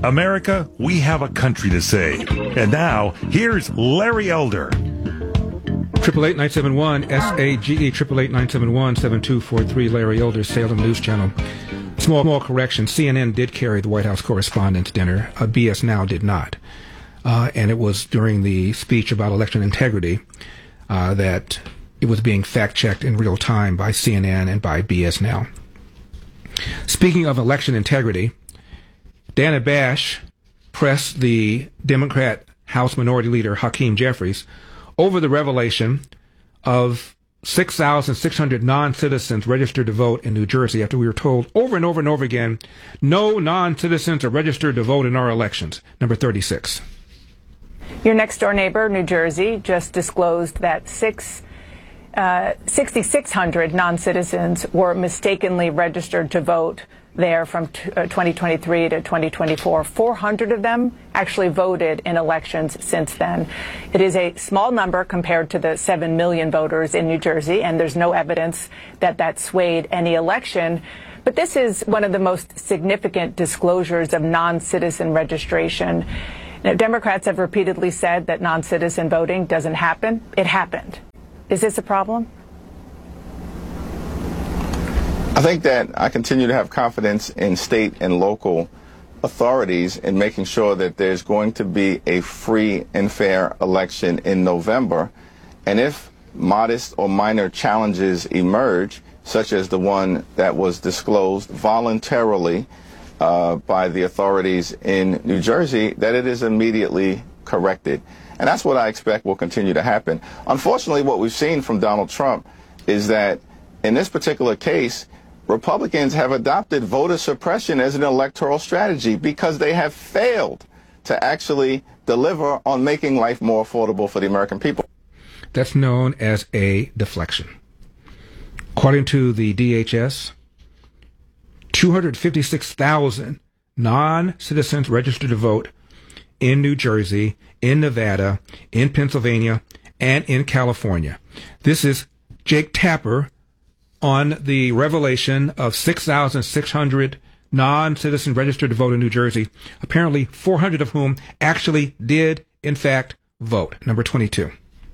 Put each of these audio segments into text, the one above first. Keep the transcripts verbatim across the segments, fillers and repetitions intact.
America, we have a country to save. And now, here's Larry Elder. Triple eight nine seven one S A G E triple eight nine seven one seven two four three. Larry Elder, Salem News Channel. Small, small correction. C N N did carry the White House Correspondents' Dinner. Uh, B S Now did not, uh, and it was during the speech about election integrity uh, that it was being fact checked in real time by C N N and by B S Now. Speaking of election integrity, Dana Bash pressed the Democrat House Minority Leader Hakeem Jeffries over the revelation of six thousand six hundred non-citizens registered to vote in New Jersey after we were told over and over and over again, no non-citizens are registered to vote in our elections. Number thirty-six. Your next-door neighbor, New Jersey, just disclosed that six, uh, six thousand six hundred non-citizens were mistakenly registered to vote there from t- uh, twenty twenty-three to twenty twenty-four. four hundred of them actually voted in elections since then. It is a small number compared to the seven million voters in New Jersey, and there's no evidence that that swayed any election. But this is one of the most significant disclosures of non-citizen registration. Now, Democrats have repeatedly said that non-citizen voting doesn't happen. It happened. Is this a problem? I think that I continue to have confidence in state and local authorities in making sure that there's going to be a free and fair election in November. And if modest or minor challenges emerge, such as the one that was disclosed voluntarily uh, by the authorities in New Jersey, that it is immediately corrected. And that's what I expect will continue to happen. Unfortunately, what we've seen from Donald Trump is that in this particular case, Republicans have adopted voter suppression as an electoral strategy because they have failed to actually deliver on making life more affordable for the American people. That's known as a deflection. According to the D H S, two hundred fifty-six thousand non-citizens registered to vote in New Jersey, in Nevada, in Pennsylvania, and in California. This is Jake Tapper on the revelation of six thousand six hundred non-citizens registered to vote in New Jersey, apparently four hundred of whom actually did, in fact, vote. Number twenty-two.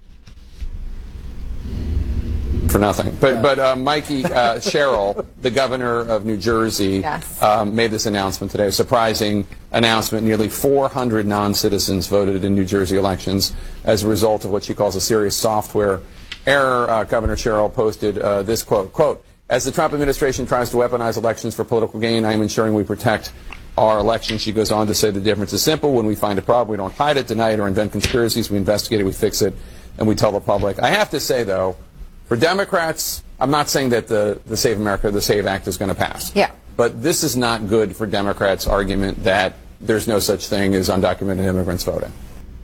For nothing. But, but uh, Mikey uh, Sherrill, the governor of New Jersey, yes. um, made this announcement today, a surprising announcement. Nearly four hundred non-citizens voted in New Jersey elections as a result of what she calls a serious software error. uh, Governor Sherrill posted uh, this quote, quote, as the Trump administration tries to weaponize elections for political gain, I am ensuring we protect our elections. She goes on to say the difference is simple. When we find a problem, we don't hide it, deny it, or invent conspiracies. We investigate it, we fix it, and we tell the public. I have to say, though, for Democrats, I'm not saying that the, the Save America, the SAVE Act is going to pass. Yeah. But this is not good for Democrats' argument that there's no such thing as undocumented immigrants voting.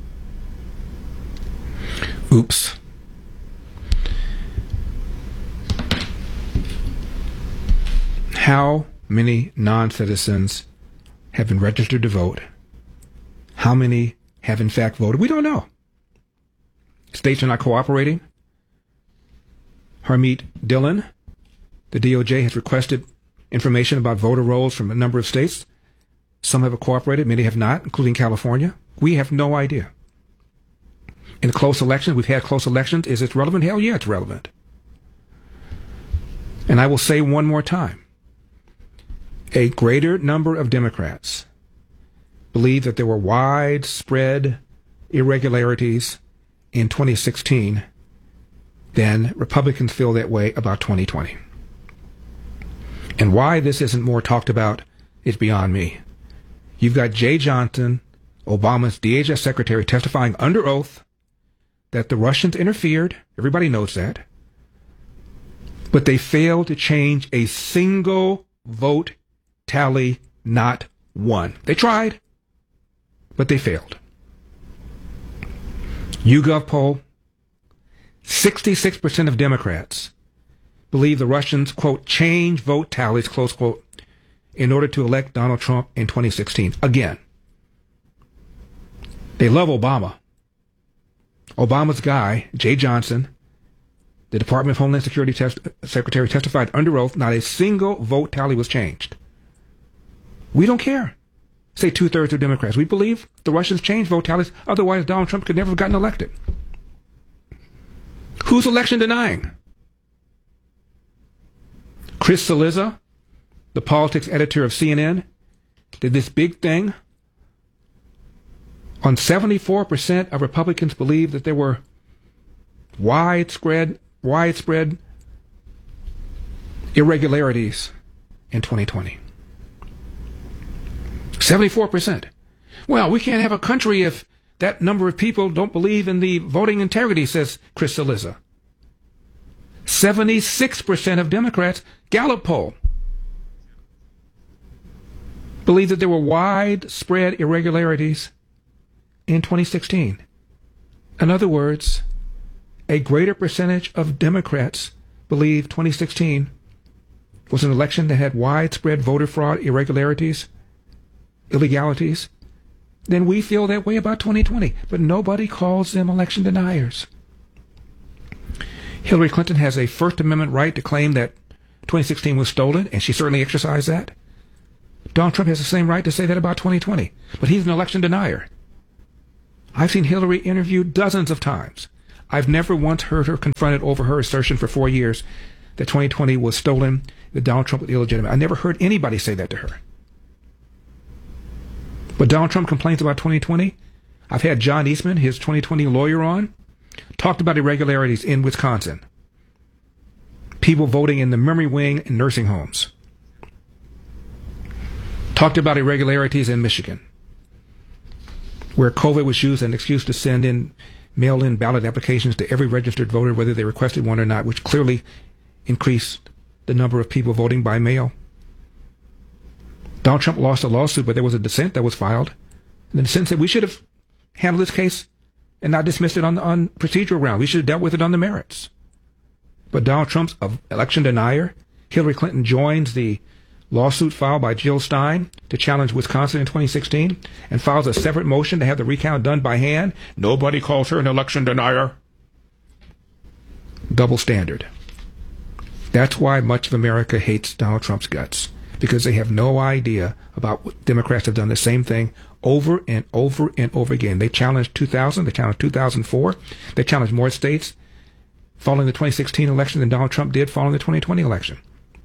Oops. How many non-citizens have been registered to vote? How many have in fact voted? We don't know. States are not cooperating. Harmeet Dillon, the D O J, has requested information about voter rolls from a number of states. Some have cooperated, many have not, including California. We have no idea. In close elections, we've had close elections. Is it relevant? Hell yeah, it's relevant. And I will say one more time. A greater number of Democrats believe that there were widespread irregularities in twenty sixteen than Republicans feel that way about twenty twenty. And why this isn't more talked about is beyond me. You've got Jeh Johnson, Obama's D H S secretary, testifying under oath that the Russians interfered. Everybody knows that. But they failed to change a single vote tally, not one. They tried, but they failed. YouGov poll, sixty-six percent of Democrats believe the Russians, quote, change vote tallies, close quote, in order to elect Donald Trump in twenty sixteen. Again, they love Obama. Obama's guy, Jeh Johnson, the Department of Homeland Security test- Secretary, testified under oath not a single vote tally was changed. We don't care. say two-thirds of Democrats. We believe the Russians changed vote tallies, otherwise Donald Trump could never have gotten elected. Who's election denying? Chris Cillizza, the politics editor of C N N, did this big thing on seventy-four percent of Republicans believe that there were widespread, widespread irregularities in twenty twenty. seventy-four percent. Well, we can't have a country if that number of people don't believe in the voting integrity, says Chris Cillizza. seventy-six percent of Democrats, Gallup poll, believe that there were widespread irregularities in twenty sixteen. In other words, a greater percentage of Democrats believe twenty sixteen was an election that had widespread voter fraud, irregularities, illegalities, then we feel that way about twenty twenty. But nobody calls them election deniers. Hillary Clinton has a First Amendment right to claim that twenty sixteen was stolen, and she certainly exercised that. Donald Trump has the same right to say that about twenty twenty, but he's an election denier. I've seen Hillary interviewed dozens of times. I've never once heard her confronted over her assertion for four years that twenty twenty was stolen, that Donald Trump was illegitimate. I never heard anybody say that to her. But Donald Trump complains about twenty twenty. I've had John Eastman, his twenty twenty lawyer, on, talked about irregularities in Wisconsin. People voting in the memory wing in nursing homes. Talked about irregularities in Michigan, where COVID was used as an excuse to send in mail-in ballot applications to every registered voter, whether they requested one or not, which clearly increased the number of people voting by mail. Donald Trump lost a lawsuit, but there was a dissent that was filed. And the dissent said we should have handled this case and not dismissed it on, on procedural grounds. We should have dealt with it on the merits. But Donald Trump's an election denier. Hillary Clinton joins the lawsuit filed by Jill Stein to challenge Wisconsin in twenty sixteen and files a separate motion to have the recount done by hand. Nobody calls her an election denier. Double standard. That's why much of America hates Donald Trump's guts, because they have no idea about what Democrats have done the same thing over and over and over again. They challenged two thousand, they challenged two thousand four, they challenged more states following the twenty sixteen election than Donald Trump did following the twenty twenty election.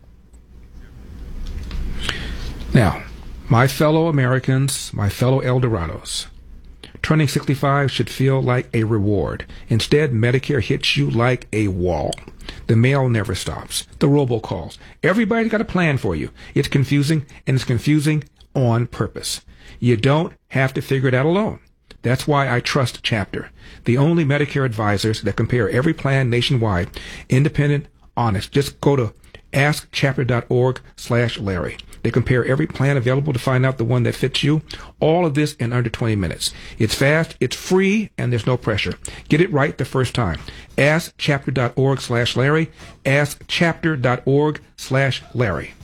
Now, my fellow Americans, my fellow Eldorados, turning sixty-five should feel like a reward. Instead, Medicare hits you like a wall. The mail never stops. The robocalls. Everybody's got a plan for you. It's confusing, and it's confusing on purpose. You don't have to figure it out alone. That's why I trust Chapter, the only Medicare advisors that compare every plan nationwide, independent, honest. Just go to ask chapter dot org slash Larry. They compare every plan available to find out the one that fits you. All of this in under twenty minutes. It's fast, it's free, and there's no pressure. Get it right the first time. ask chapter dot org slash Larry. ask chapter dot org slash Larry.